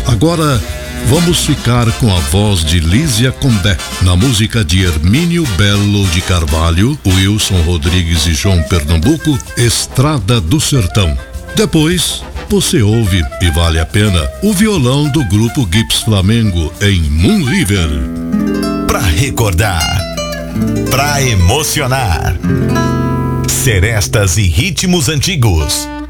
Agora vamos ficar com a voz de Lísia Condé, na música de Hermínio Belo de Carvalho, Wilson Rodrigues e João Pernambuco, Estrada do Sertão. Depois, você ouve, e vale a pena, o violão do grupo Gips Flamengo em Moon River. Pra recordar, pra emocionar, serestas e ritmos antigos.